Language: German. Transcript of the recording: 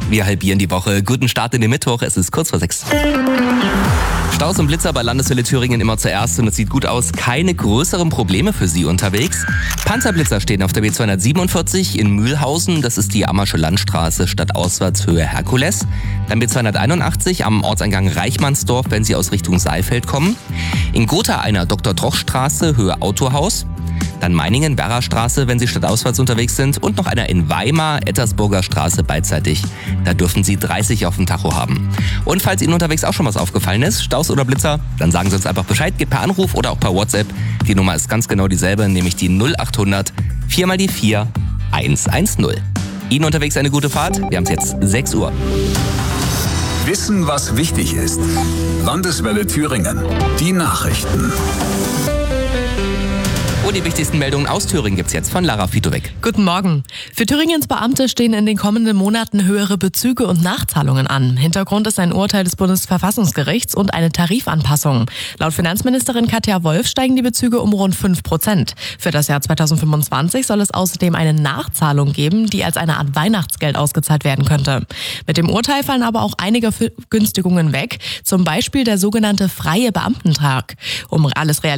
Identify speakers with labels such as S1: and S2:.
S1: Wir halbieren die Woche. Guten Start in den Mittwoch. Es ist kurz vor 6. Staus und Blitzer bei Landeshölle Thüringen immer zuerst und es sieht gut aus. Keine größeren Probleme für Sie unterwegs. Panzerblitzer stehen auf der B247 in Mühlhausen. Das ist die Ammersche Landstraße, stadtauswärts Höhe Herkules. Dann B281 am Ortseingang Reichmannsdorf, wenn Sie aus Richtung Saalfeld kommen. In Gotha einer Dr.-Troch-Straße, Höhe Autohaus. Dann Meiningen-Werra-Straße, wenn Sie stadtauswärts unterwegs sind. Und noch einer in Weimar, Ettersburger Straße beidseitig. Da dürfen Sie 30 auf dem Tacho haben. Und falls Ihnen unterwegs auch schon was aufgefallen ist, Staus oder Blitzer, dann sagen Sie uns einfach Bescheid, geht per Anruf oder auch per WhatsApp. Die Nummer ist ganz genau dieselbe, nämlich die 0800 4 mal die 4 110. Ihnen unterwegs eine gute Fahrt. Wir haben es jetzt 6 Uhr.
S2: Wissen, was wichtig ist. Landeswelle Thüringen. Die Nachrichten.
S1: Und die wichtigsten Meldungen aus Thüringen gibt's jetzt von Lara Fitowek.
S3: Guten Morgen. Für Thüringens Beamte stehen in den kommenden Monaten höhere Bezüge und Nachzahlungen an. Hintergrund ist ein Urteil des Bundesverfassungsgerichts und eine Tarifanpassung. Laut Finanzministerin Katja Wolf steigen die Bezüge um rund 5%. Für das Jahr 2025 soll es außerdem eine Nachzahlung geben, die als eine Art Weihnachtsgeld ausgezahlt werden könnte. Mit dem Urteil fallen aber auch einige Vergünstigungen weg, zum Beispiel der sogenannte freie Beamtentag. Um alles